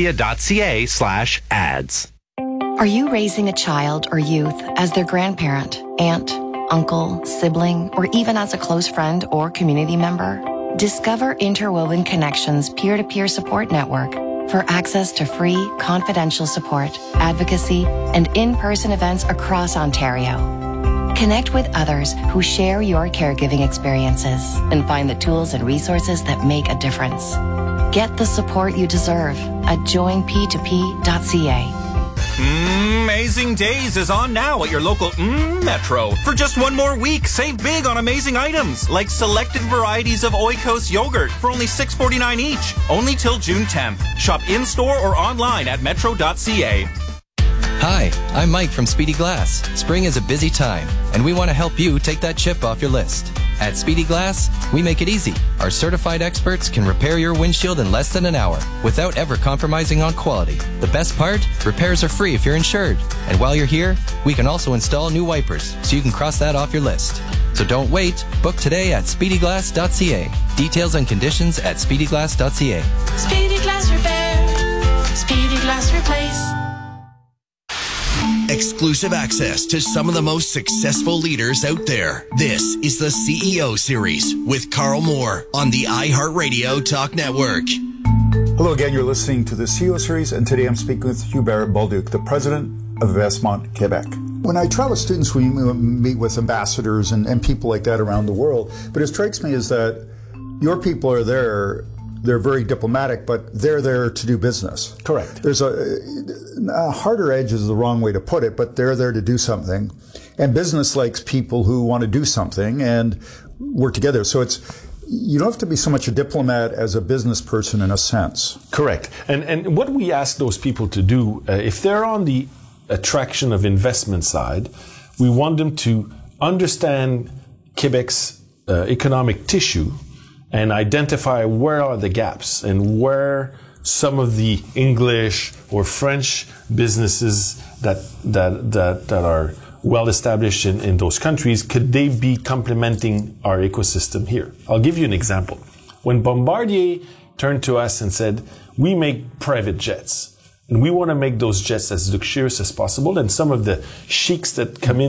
bellmedia.ca/ads. Are you raising a child or youth as their grandparent, aunt, uncle, sibling, or even as a close friend or community member? Discover Interwoven Connections peer-to-peer support network for access to free, confidential support, advocacy, and in-person events across Ontario. Connect with others who share your caregiving experiences and find the tools and resources that make a difference. Get the support you deserve at joinp2p.ca. Amazing Days is on now at your local Metro. For just one more week, save big on amazing items like selected varieties of Oikos yogurt for only $6.49 each. Only till June 10th. Shop in-store or online at metro.ca. Hi, I'm Mike from Speedy Glass. Spring is a busy time, and we want to help you take that chip off your list. At Speedy Glass, we make it easy. Our certified experts can repair your windshield in less than an hour without ever compromising on quality. The best part? Repairs are free if you're insured. And while you're here, we can also install new wipers so you can cross that off your list. So don't wait. Book today at speedyglass.ca. Details and conditions at speedyglass.ca. Speedy Glass Repair. Speedy Glass Replace. Exclusive access to some of the most successful leaders out there. This is the CEO Series with Carl Moore on the iHeartRadio Talk Network. Hello again, you're listening to the CEO series, and today I'm speaking with Hubert Bolduc, the president of Investment Quebec. When I travel with students, we meet with ambassadors and people like that around the world, but it strikes me is that your people are there, they're very diplomatic, but they're there to do business. Correct. There's a harder edge is the wrong way to put it, but they're there to do something. And business likes people who want to do something and work together. So you don't have to be so much a diplomat as a business person in a sense. Correct. And what we ask those people to do, if they're on the attraction of investment side, we want them to understand Quebec's economic tissue and identify where are the gaps and where some of the English or French businesses that are well established in those countries, could they be complementing our ecosystem here? I'll give you an example. When Bombardier turned to us and said, we make private jets, and we want to make those jets as luxurious as possible, and some of the sheiks that come in